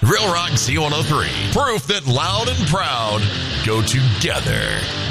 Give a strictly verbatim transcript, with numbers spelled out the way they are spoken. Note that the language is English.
Real Rock Z one oh three. Proof that loud and proud go together.